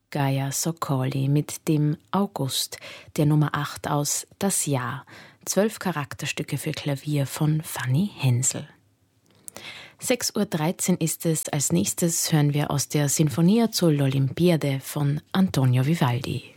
Gaia Sokoli mit dem August, der Nummer 8 aus Das Jahr. 12 Charakterstücke für Klavier von Fanny Hensel. 6:13 Uhr ist es. Als nächstes hören wir aus der Sinfonia zur l'Olimpiade von Antonio Vivaldi.